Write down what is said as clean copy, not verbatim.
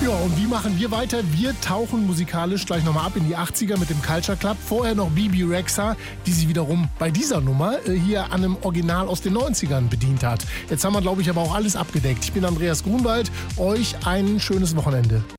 Ja, und wie machen wir weiter? Wir tauchen musikalisch gleich nochmal ab in die 80er mit dem Culture Club. Vorher noch Bibi Rexha, die sich wiederum bei dieser Nummer hier an einem Original aus den 90ern bedient hat. Jetzt haben wir, glaube ich, aber auch alles abgedeckt. Ich bin Andreas Grunwald. Euch ein schönes Wochenende.